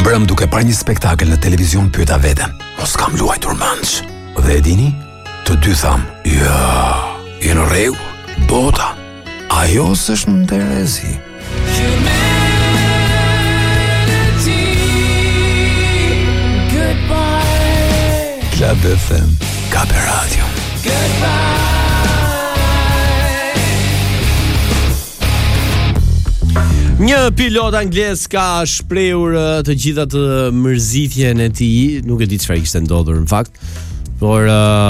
mbrëm duke parë një spektakël në televizion pyeta veten, mos kam luajtur manç. Dhe e dini, të dy tham, ja, je në rregull, bota, ajo s'është në Terezi. Club FM, Kape Radio. Një pilot anglez ka shprehur të gjitha të mërzitjen e tij, nuk e di çfarë kishte ndodhur në fakt, por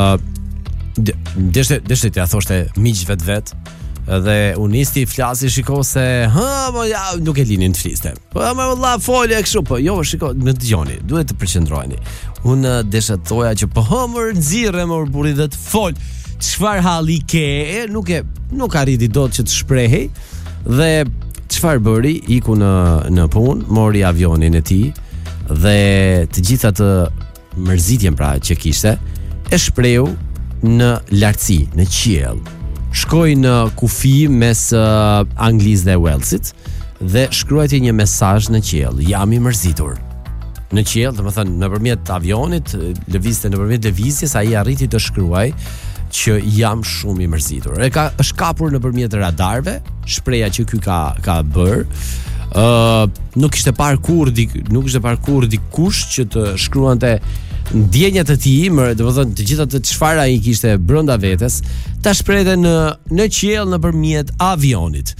deshte t'ia thoshte miq vet, dhe unisti flasi, shiko se ja, nuk e linin të fliste. Po më valla folje kështu, po jo, shiko, më dëgjoni, duhet të përqendroheni. Unë desha të thoja që po më nxirre më burri dhe të fol. Çfarë halli ke? Nuk arriti dot që të shprehej. Dhe çfarë bëri? Iku në punë, mori avionin e tij dhe të gjitha të mërzitjen pra që kishte e shprehu në lartësi, në qiell. Shkoi në kufi mes Anglisë dhe Walesit dhe shkruajti një mesazh në qiell. Jam i mërzitur. Në qiell, domethënë nëpërmjet avionit, lëvizte nëpërmjet lëvizjes, ai arriti të shkruaj që jam shumë i mërzitur. Është kapur nëpërmjet radarëve, shpreha që ky ka bër. Nuk ishte parë kurrë dikush që të shkruante ndjenjat e tij, domethënë të gjitha të çfarë ai kishte brenda vetes, ta shprehte në qiell nëpërmjet avionit.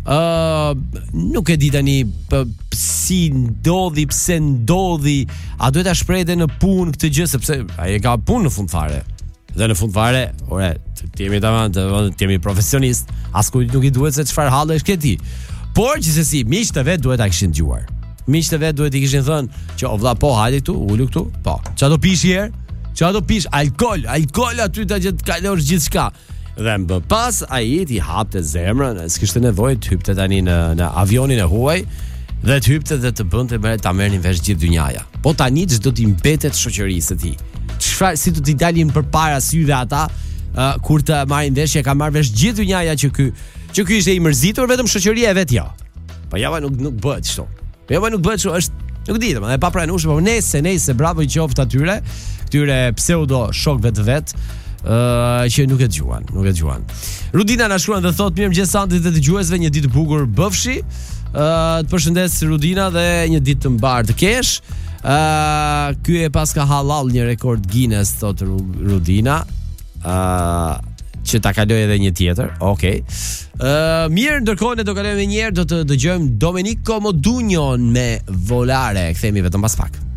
Nuk e di tani si ndodhi, pse ndodhi, a duhet ta shprehte në punë këtë gjë, sepse ai ka punë në fund fare. Dhe në fund fare, ti jemi profesionist, askujt nuk i duhet se çfarë hallesh ke ti. Por gjithsesi, miqtë e vet duhet ta kishin dëgjuar. Miqtë e vet duhet i kishin thënë që o vlla, po hajde këtu, ulu këtu. Po. Çfarë do pish herë? Çfarë do pish? Alkol aty ta gjet kalosh gjithçka. Dhe më pas ai i hapte zemrën, s'kishte nevojë të hypte tani në avionin e huaj dhe të hypte dhe të bënte ta merrnin vesh gjithë dynjaja. Po tani ç'do t'i mbetet shoqërisë së tij. Çfarë si do t'i dalin përpara syve ata kur të marrin vesh, ka marrë vesh gjithë dynjaja që ky ishte i mërzitur, vetëm shoqëria e vet jo. Po java nuk bëhet kështu. Po java nuk bëhet kështu, është nuk di, domethënë e papranueshme, po nëse bravo i qoftë këtyre pseudo shokëve të vet. Që nuk e dëgjuan. Rudina na shkruan dhe thot: mirëmëngjes Santi dhe dëgjuesve, një ditë bukur bëfshi. Të përshëndes Rudina dhe një ditë të mbar të kesh. Ky e paska halal një rekord Guinness, thot Rudina. Që ta kaloj edhe një tjetër. Okej. Mirë, ndërkohë ne do kalojmë një herë, do të dëgjojmë Domenico Modugnon me Volare. Kthehemi vetëm pas pak.